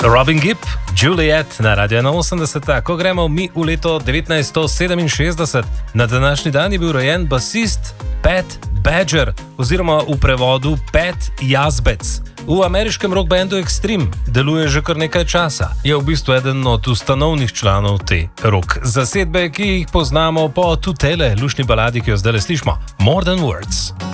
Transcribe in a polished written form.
Robin Gibb, Juliet na Radio 81, ko gremo mi v leto 1967. Na današnji dan je bil rojen basist Pat Badger, oziroma v prevodu Pat Jazbec. V ameriškem rock bandu Extreme deluje že kar nekaj časa. Je v bistvu eden od ustanovnih članov te rock zasedbe, ki jih poznamo po tele lušni baladi, ki jo zdaj slišimo, More Than Words.